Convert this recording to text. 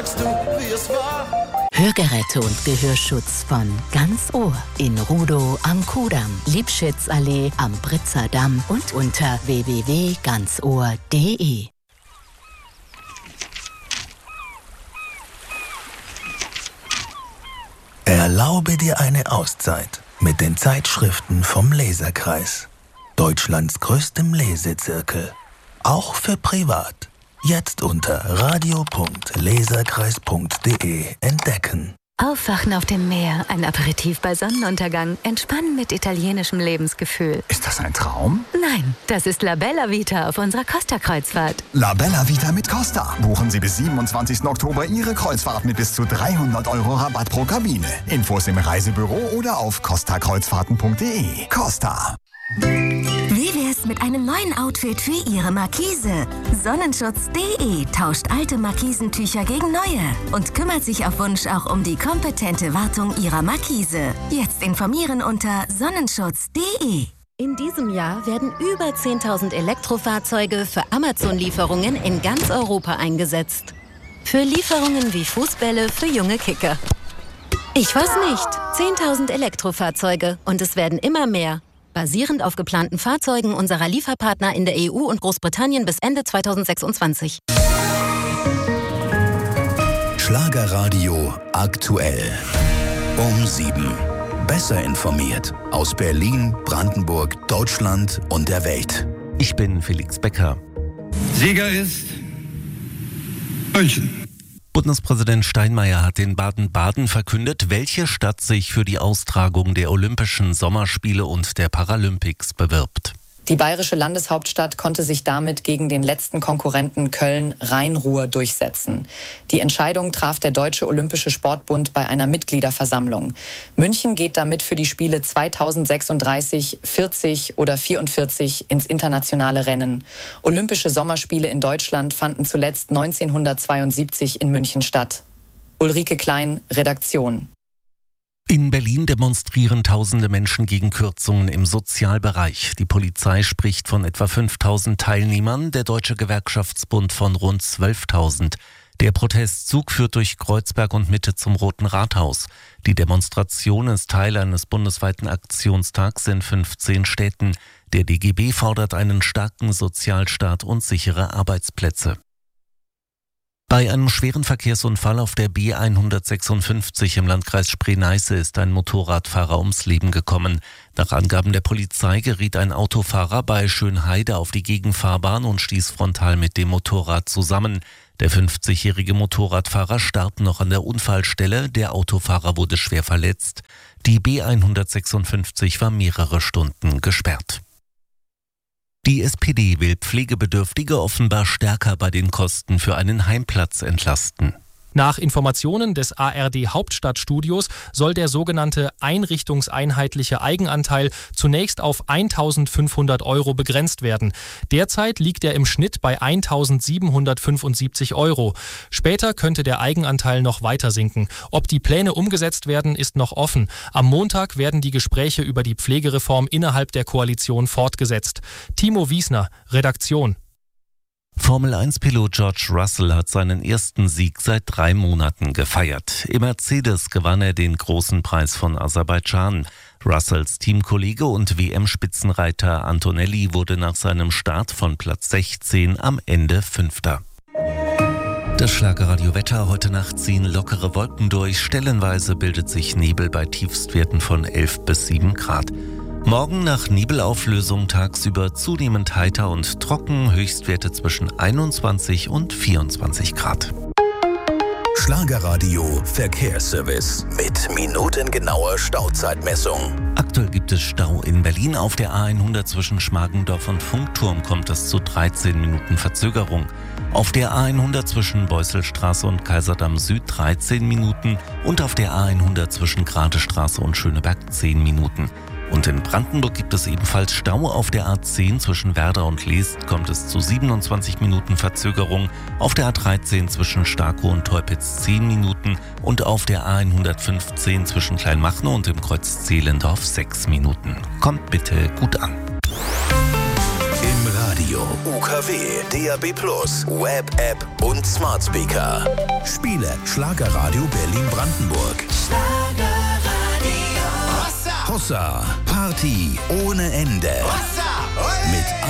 sagst du, wie es war? Hörgeräte und Gehörschutz von Ganz Ohr in Rudow am Kudamm, Liebschitzallee am Britzer Damm und unter www.ganzohr.de. Erlaube dir eine Auszeit mit den Zeitschriften vom Leserkreis. Deutschlands größtem Lesezirkel. Auch für privat. Jetzt unter radio.leserkreis.de entdecken. Aufwachen auf dem Meer, ein Aperitif bei Sonnenuntergang, entspannen mit italienischem Lebensgefühl. Ist das ein Traum? Nein, das ist La Bella Vita auf unserer Costa-Kreuzfahrt. La Bella Vita mit Costa. Buchen Sie bis 27. Oktober Ihre Kreuzfahrt mit bis zu 300 € Rabatt pro Kabine. Infos im Reisebüro oder auf costakreuzfahrten.de. Costa. Wie wär's mit einem neuen Outfit für Ihre Markise? Sonnenschutz.de tauscht alte Markisentücher gegen neue und kümmert sich auf Wunsch auch um die kompetente Wartung Ihrer Markise. Jetzt informieren unter Sonnenschutz.de. In diesem Jahr werden über 10.000 Elektrofahrzeuge für Amazon-Lieferungen in ganz Europa eingesetzt. Für Lieferungen wie Fußbälle für junge Kicker. Ich weiß nicht. 10.000 Elektrofahrzeuge und es werden immer mehr. Basierend auf geplanten Fahrzeugen unserer Lieferpartner in der EU und Großbritannien bis Ende 2026. Schlagerradio aktuell. Um 7. Besser informiert aus Berlin, Brandenburg, Deutschland und der Welt. Ich bin Felix Becker. Sieger ist München. Bundespräsident Steinmeier hat in Baden-Baden verkündet, welche Stadt sich für die Austragung der Olympischen Sommerspiele und der Paralympics bewirbt. Die bayerische Landeshauptstadt konnte sich damit gegen den letzten Konkurrenten Köln-Rhein-Ruhr durchsetzen. Die Entscheidung traf der Deutsche Olympische Sportbund bei einer Mitgliederversammlung. München geht damit für die Spiele 2036, 40 oder 44 ins internationale Rennen. Olympische Sommerspiele in Deutschland fanden zuletzt 1972 in München statt. Ulrike Klein, Redaktion. In Berlin demonstrieren tausende Menschen gegen Kürzungen im Sozialbereich. Die Polizei spricht von etwa 5.000 Teilnehmern, der Deutsche Gewerkschaftsbund von rund 12.000. Der Protestzug führt durch Kreuzberg und Mitte zum Roten Rathaus. Die Demonstration ist Teil eines bundesweiten Aktionstags in 15 Städten. Der DGB fordert einen starken Sozialstaat und sichere Arbeitsplätze. Bei einem schweren Verkehrsunfall auf der B156 im Landkreis Spree-Neiße ist ein Motorradfahrer ums Leben gekommen. Nach Angaben der Polizei geriet ein Autofahrer bei Schönheide auf die Gegenfahrbahn und stieß frontal mit dem Motorrad zusammen. Der 50-jährige Motorradfahrer starb noch an der Unfallstelle, der Autofahrer wurde schwer verletzt. Die B156 war mehrere Stunden gesperrt. Die SPD will Pflegebedürftige offenbar stärker bei den Kosten für einen Heimplatz entlasten. Nach Informationen des ARD-Hauptstadtstudios soll der sogenannte einrichtungseinheitliche Eigenanteil zunächst auf 1.500 € begrenzt werden. Derzeit liegt er im Schnitt bei 1.775 €. Später könnte der Eigenanteil noch weiter sinken. Ob die Pläne umgesetzt werden, ist noch offen. Am Montag werden die Gespräche über die Pflegereform innerhalb der Koalition fortgesetzt. Timo Wiesner, Redaktion. Formel-1-Pilot George Russell hat seinen ersten Sieg seit 3 Monaten gefeiert. Im Mercedes gewann er den großen Preis von Aserbaidschan. Russells Teamkollege und WM-Spitzenreiter Antonelli wurde nach seinem Start von Platz 16 am Ende 5. Das Schlagerradio-Wetter: Heute Nacht ziehen lockere Wolken durch. Stellenweise bildet sich Nebel bei Tiefstwerten von 11 bis 7 Grad. Morgen nach Nebelauflösung tagsüber zunehmend heiter und trocken, Höchstwerte zwischen 21 und 24 Grad. Schlagerradio Verkehrsservice mit minutengenauer Stauzeitmessung. Aktuell gibt es Stau in Berlin. Auf der A100 zwischen Schmargendorf und Funkturm kommt es zu 13 Minuten Verzögerung. Auf der A100 zwischen Beusselstraße und Kaiserdamm Süd 13 Minuten und auf der A100 zwischen Gradestraße und Schöneberg 10 Minuten. Und in Brandenburg gibt es ebenfalls Stau. Auf der A10 zwischen Werder und Leest kommt es zu 27 Minuten Verzögerung. Auf der A13 zwischen Starkow und Teupitz 10 Minuten. Und auf der A115 zwischen Kleinmachnow und dem Kreuz Zehlendorf 6 Minuten. Kommt bitte gut an. Im Radio Radio, UKW, DAB+, Web-App und Smart Speaker. Spiele Schlagerradio Berlin-Brandenburg. Hossa, Party ohne Ende. Mit